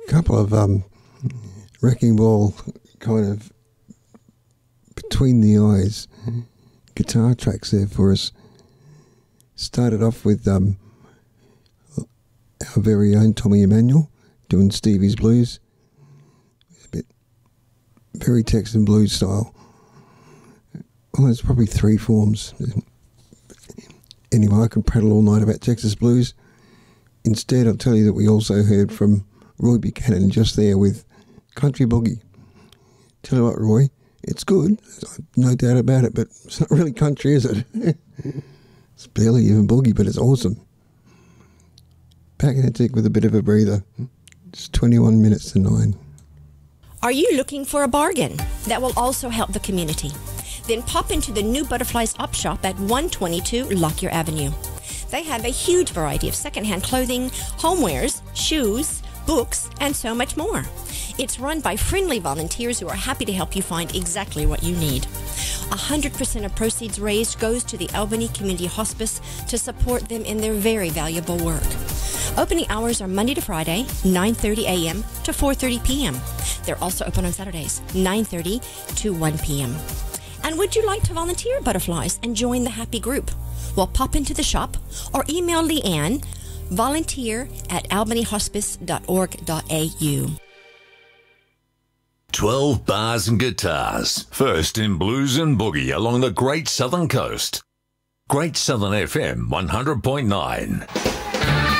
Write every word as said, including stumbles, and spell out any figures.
couple of um, wrecking ball kind of between the eyes guitar tracks there for us. Started off with um, our very own Tommy Emmanuel doing Stevie's Blues. A bit very Texan blues style. Well, there's probably three forms. Anyway, I can prattle all night about Texas blues. Instead, I'll tell you that we also heard from Roy Buchanan just there with Country Boogie. Tell you what, Roy, it's good, no doubt about it, but it's not really country, is it? It's barely even boogie, but it's awesome. Back in the tick with a bit of a breather. It's twenty-one minutes to nine. Are you looking for a bargain that will also help the community? Then pop into the new Butterflies Op Shop at one twenty-two Lockyer Avenue. They have a huge variety of secondhand clothing, homewares, shoes, books, and so much more. It's run by friendly volunteers who are happy to help you find exactly what you need. one hundred percent of proceeds raised goes to the Albany Community Hospice to support them in their very valuable work. Opening hours are Monday to Friday, nine thirty a.m. to four thirty p.m. They're also open on Saturdays, nine thirty to one p.m. And would you like to volunteer at Butterflies and join the happy group? Well, pop into the shop or email Leanne, volunteer at albany hospice dot org dot a u. twelve bars and guitars, first in blues and boogie along the Great Southern Coast. Great Southern F M one hundred point nine.